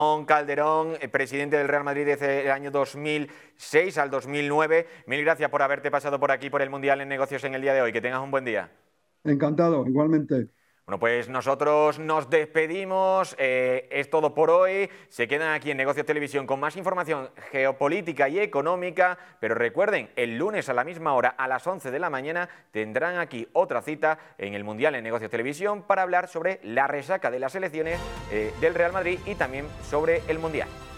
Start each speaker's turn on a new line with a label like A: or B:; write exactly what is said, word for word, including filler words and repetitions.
A: Calderón, presidente del Real Madrid desde el año dos mil seis al dos mil nueve. Mil gracias por haberte pasado por aquí, por el Mundial en Negocios en el día de hoy. Que tengas un buen día.
B: Encantado, igualmente.
A: Bueno, pues nosotros nos despedimos, eh, es todo por hoy, se quedan aquí en Negocios Televisión con más información geopolítica y económica, pero recuerden, el lunes a la misma hora, a las once de la mañana, tendrán aquí otra cita en el Mundial en Negocios Televisión para hablar sobre la resaca de las elecciones eh, del Real Madrid y también sobre el Mundial.